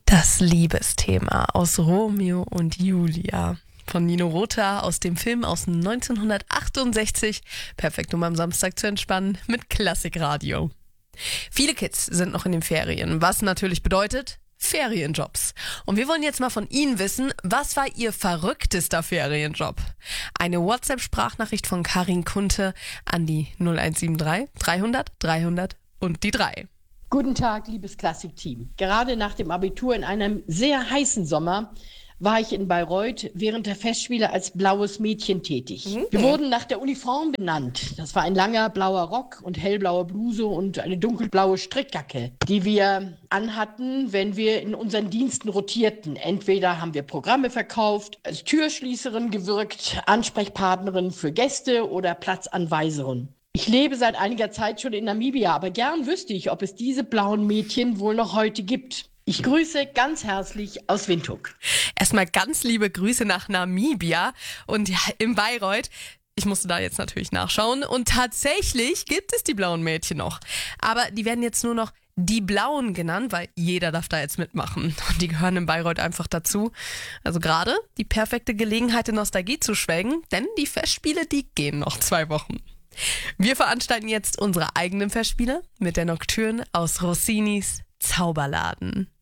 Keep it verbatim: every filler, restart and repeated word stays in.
Das Liebesthema aus Romeo und Julia von Nino Rota aus dem Film aus neunzehnhundertachtundsechzig. Perfekt, um am Samstag zu entspannen mit Klassikradio. Viele Kids sind noch in den Ferien, was natürlich bedeutet Ferienjobs. Und wir wollen jetzt mal von Ihnen wissen, was war Ihr verrücktester Ferienjob? Eine WhatsApp-Sprachnachricht von Karin Kunte an die null eins sieben drei dreihundert dreihundert und die drei. Guten Tag, liebes Klassikteam. Gerade nach dem Abitur in einem sehr heißen Sommer war ich in Bayreuth während der Festspiele als blaues Mädchen tätig. Mhm. Wir wurden nach der Uniform benannt. Das war ein langer blauer Rock und hellblaue Bluse und eine dunkelblaue Strickjacke, die wir anhatten, wenn wir in unseren Diensten rotierten. Entweder haben wir Programme verkauft, als Türschließerin gewirkt, Ansprechpartnerin für Gäste oder Platzanweiserin. Ich lebe seit einiger Zeit schon in Namibia, aber gern wüsste ich, ob es diese blauen Mädchen wohl noch heute gibt. Ich grüße ganz herzlich aus Windhoek. Erstmal ganz liebe Grüße nach Namibia und ja, in Bayreuth. Ich musste da jetzt natürlich nachschauen und tatsächlich gibt es die blauen Mädchen noch. Aber die werden jetzt nur noch die Blauen genannt, weil jeder darf da jetzt mitmachen. Und die gehören in Bayreuth einfach dazu. Also gerade die perfekte Gelegenheit, in Nostalgie zu schwelgen, denn die Festspiele, die gehen noch zwei Wochen. Wir veranstalten jetzt unsere eigenen Festspiele mit der Nocturne aus Rossinis Zauberladen.